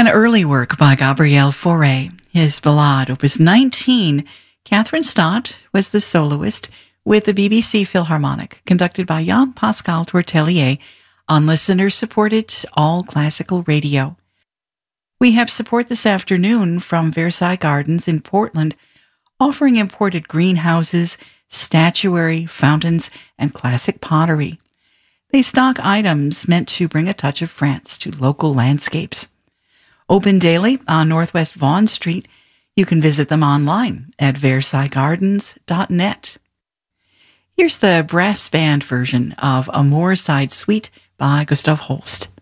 An early work by Gabriel Fauré, his Ballade, Opus 19. Catherine Stott was the soloist with the BBC Philharmonic, conducted by Jean-Pascal Tortelier on listener-supported all-classical radio. We have support this afternoon from Versailles Gardens in Portland, offering imported greenhouses, statuary, fountains, and classic pottery. They stock items meant to bring a touch of France to local landscapes. Open daily on Northwest Vaughan Street. You can visit them online at versaillesgardens.net. Here's the brass band version of A Moorside Suite by Gustav Holst.